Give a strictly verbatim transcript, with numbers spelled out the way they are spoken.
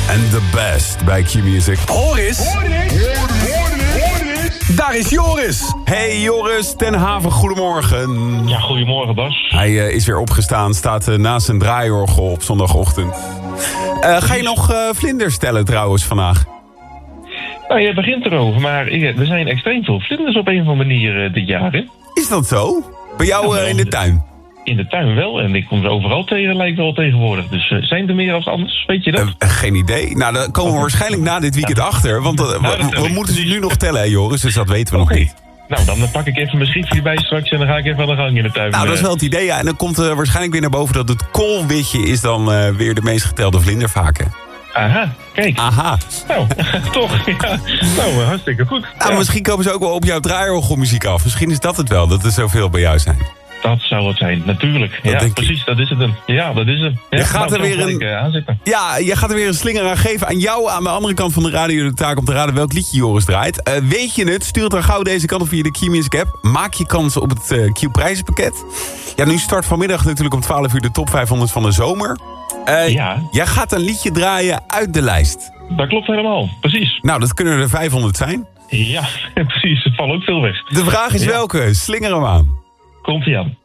And the best bij Q-Music. Joris? Daar is Joris. Hey Joris ten Haven, goedemorgen. Ja, goedemorgen Bas. Hij uh, is weer opgestaan, staat uh, naast zijn draaiorgel op zondagochtend. Uh, ga je nog uh, vlinders tellen trouwens vandaag? Nou, je begint erover, maar er zijn extreem veel vlinders op een of andere manier uh, dit jaar, hè? Is dat zo? Bij jou ja, uh, in de tuin? In de tuin wel, en ik kom ze overal tegen, lijkt wel tegenwoordig. Dus uh, zijn er meer als anders, weet je dat? Uh, geen idee. Nou, daar komen we okay. waarschijnlijk na dit weekend ja. achter. Want uh, nou, we, we moeten ze nu nog tellen, hè, Joris, dus dat weten we okay. nog niet. Nou, dan pak ik even mijn schietje bij straks en dan ga ik even aan de gang in de tuin. Nou, dat is wel het idee, ja. En dan komt er uh, waarschijnlijk weer naar boven dat het koolwitje is dan uh, weer de meest getelde vlinder vaker. Aha, kijk. Aha. Nou, toch, ja. Nou, hartstikke goed. Nou, ja. Misschien komen ze ook wel op jouw draaiorgelmuziek af. Misschien is dat het wel, dat er zoveel bij jou zijn. Dat zou het zijn, natuurlijk. Dat ja, precies, ik. dat is het hem. Ja, dat is het. Ja, je gaat nou, er weer een, aanzetten. Ja, je gaat er weer een slinger aan geven. Aan jou, aan de andere kant van de radio, de taak om te raden welk liedje Joris draait. Uh, weet je het? Stuur het dan gauw deze kant op via de Q-Music app. Maak je kans op het uh, Q-prijzenpakket. Ja, nu start vanmiddag natuurlijk om twaalf uur de top vijfhonderd van de zomer. Uh, ja. Jij gaat een liedje draaien uit de lijst. Dat klopt helemaal, precies. Nou, dat kunnen er vijfhonderd zijn. Ja, precies. Het valt ook veel weg. De vraag is ja. welke? Slinger hem aan. Komt-ie aan.